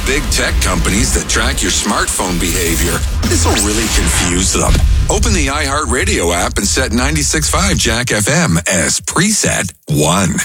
big tech companies that track your smartphone behavior. This will really confuse them. Open the iHeartRadio app and set 96.5 Jack FM as preset 1.